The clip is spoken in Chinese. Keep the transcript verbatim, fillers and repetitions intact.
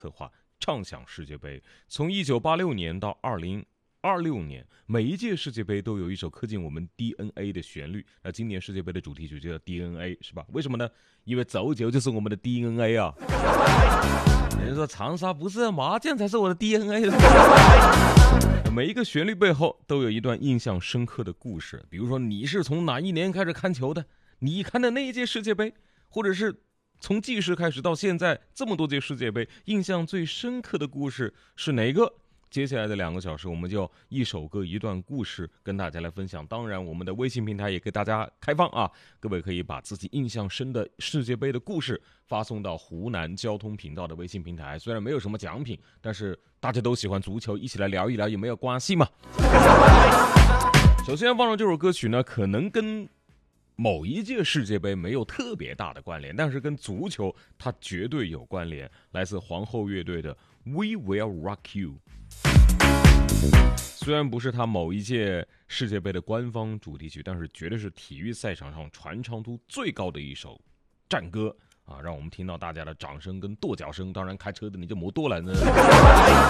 策划畅想世界杯。从一九八六年到二零二六年，每一届世界杯都有一首刻进我们 D N A 的旋律。那今年世界杯的主题曲就叫 D N A， 是吧？为什么呢？因为走球就是我们的 D N A 啊。有人说长沙不是麻将才是我的 D N A。每一个旋律背后都有一段印象深刻的故事，比如说你是从哪一年开始看球的，你看的那一届世界杯，或者是从记事开始到现在这么多届世界杯，印象最深刻的故事是哪个？接下来的两个小时，我们就一首歌一段故事跟大家来分享。当然，我们的微信平台也给大家开放啊，各位可以把自己印象深的世界杯的故事发送到湖南交通频道的微信平台。虽然没有什么奖品，但是大家都喜欢足球，一起来聊一聊也没有关系嘛。首先放上这首歌曲呢，可能跟某一届世界杯没有特别大的关联，但是跟足球它绝对有关联。来自皇后乐队的 We Will Rock You。虽然不是他某一届世界杯的官方主题曲，但是绝对是体育赛场上传唱度最高的一首战歌啊！让我们听到大家的掌声跟跺脚声。当然，开车的你就莫跺了呢。